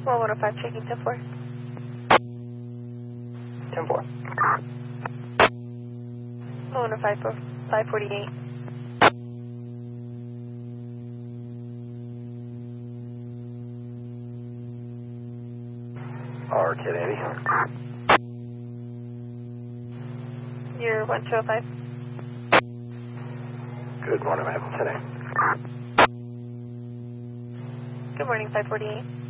Well, 105, checking 10-4. 10-4. 105, 548. Kid 80. You're 1205. Good morning, ma'am. Today. Good morning, 548.